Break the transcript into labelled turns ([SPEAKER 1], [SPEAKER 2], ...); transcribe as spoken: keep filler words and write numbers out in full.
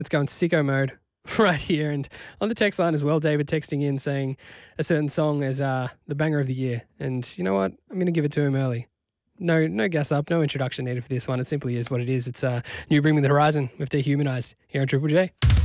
[SPEAKER 1] let's go in sicko mode right here. And on the text line as well, David texting in saying a certain song as uh, the banger of the year. And you know what? I'm going to give it to him early. No no gas up, no introduction needed for this one. It simply is what it is. It's uh, New Bring Me the Horizon with Dehumanized here on Triple J.